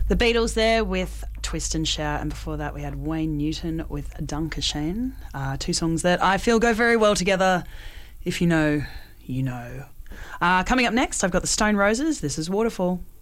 The Beatles there with Twist and Shout, and before that we had Wayne Newton with Dankeschön. Two songs that I feel go very well together. If you know, you know. Coming up next, I've got the Stone Roses. This is Waterfall.